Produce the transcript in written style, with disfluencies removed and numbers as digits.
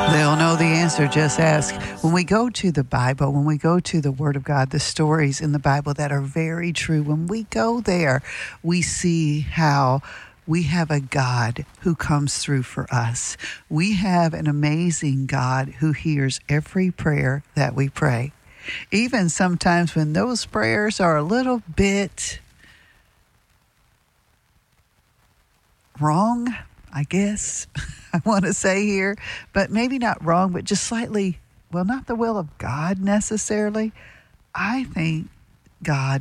They'll know the answer. Just ask. When we go to the Bible, when we go to the Word of God, the stories in the Bible that are very true, when we go there, we see how we have a God who comes through for us. We have an amazing God who hears every prayer that we pray. Even sometimes when those prayers are a little bit wrong, I guess I want to say here, but maybe not wrong, but just slightly, well, not the will of God necessarily. I think God